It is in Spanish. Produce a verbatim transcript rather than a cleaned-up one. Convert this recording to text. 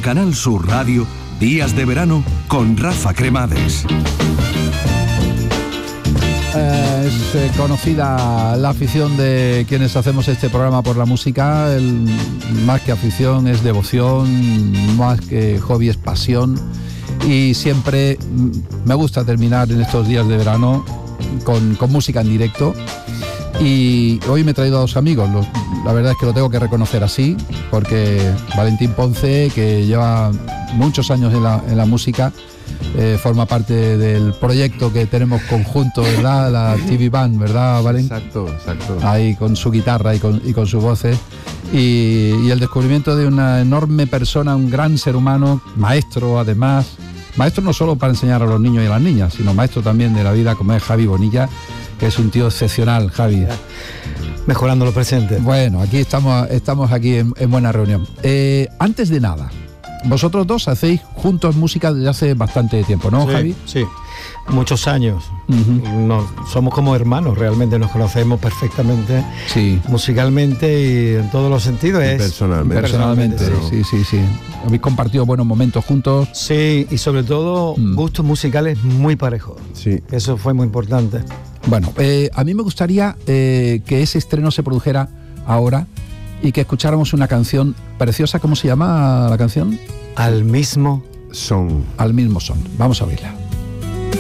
Canal Sur Radio, Días de Verano con Rafa Cremades. Eh, es eh, conocida la afición de quienes hacemos este programa por la música. El, más que afición es devoción, más que hobby es pasión. Y siempre me gusta terminar en estos días de verano con, con música en directo. Y hoy me he traído a dos amigos. Los, la verdad es que lo tengo que reconocer así, porque Valentín Ponce, que lleva muchos años en la, en la música, eh, forma parte del proyecto que tenemos conjunto, ¿verdad? La T V Band, ¿verdad, Valen? Exacto, exacto. Ahí con su guitarra y con, y con sus voces. Y, y el descubrimiento de una enorme persona, un gran ser humano, maestro además. Maestro no solo para enseñar a los niños y a las niñas, sino maestro también de la vida, como es Javi Bonilla, que es un tío excepcional, Javi. Mejorando lo presente. Bueno, aquí estamos, estamos aquí en, en buena reunión. Eh, antes de nada, vosotros dos hacéis juntos música desde hace bastante tiempo, ¿no, Sí, Javi? sí, muchos años. Uh-huh. Nos, somos como hermanos, realmente nos conocemos perfectamente, Sí. musicalmente y en todos los sentidos. Es, Personalmente. Personalmente, Personalmente, sí, sí, sí. Habéis compartido buenos momentos juntos. Sí, y sobre todo Mm. gustos musicales muy parejos. Sí. Eso fue muy importante. Bueno, eh, a mí me gustaría eh, que ese estreno se produjera ahora y que escucháramos una canción preciosa. ¿Cómo se llama la canción? Al mismo Son. Al mismo son. Vamos a oírla.